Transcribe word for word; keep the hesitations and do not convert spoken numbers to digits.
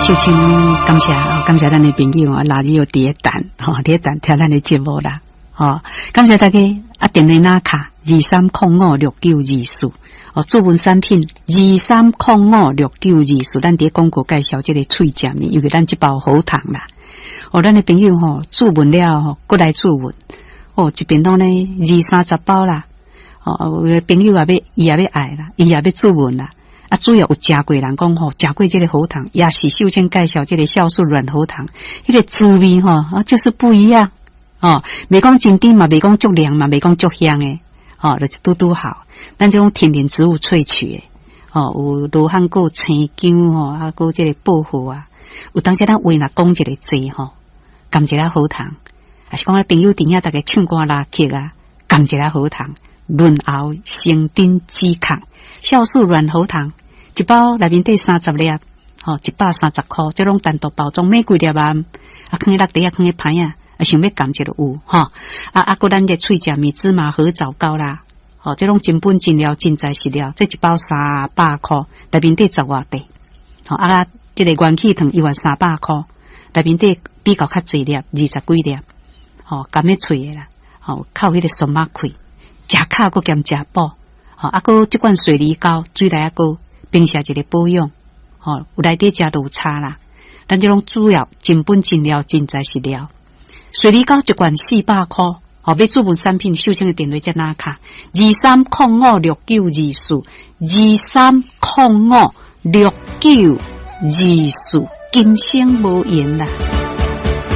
秀清感谢感谢咱的朋友啊，拉又叠蛋吼，叠蛋听咱的节目啦，吼，感谢大家啊，电话那卡二三零五六九二四哦，驻文产品二三零五六九二四，咱伫广告介绍这个脆食面，尤其咱这包好糖啦，哦，咱的朋友吼驻文了吼，过来驻文哦，一边拢呢二三十包啦，哦，有的朋友也要伊也要爱啦，伊也要驻文啦。啊，主要有食过人讲吼，食过这个好糖，也是秀清介绍这个酵素软好糖，迄个滋味吼啊，就是不一样哦。袂讲真甜嘛，袂讲足凉嘛，袂讲足香诶，哦，就是拄拄好。咱这种天然植物萃取诶，哦，有罗汉果、青姜吼，啊，个这个薄荷啊，有当时咱为若讲一个字吼，甘一粒好糖，还是讲咱朋友伫遐大家唱歌拉曲啊，甘一粒好糖，润喉生津止咳，酵素软喉糖。一包内面得三十粒，吼，一百三十块，这种单独包装每几粒啊，啊，放喺落地啊，放喺盘啊，啊，想要感觉就有，吼，啊啊，个咱这脆食面芝麻核枣糕啦，吼，这种真本真料真材实料，这一包三百块，内面得十外块，吼，啊，这个元气糖一万三百块，内面得比较较济粒，二十几粒，吼，甘咩脆的啦，吼，靠迄个酸麻气，食卡个兼食饱，吼，啊，个这款水梨膏水来啊个。并且一个保养，吼、哦，有内底食都有差啦。咱这种主要真本真料真材实料，水梨膏一罐四百块，好、哦，要注文产品，秀清的电话在哪卡？二三零五六九二四，二三零五六九二四，今生无言啦。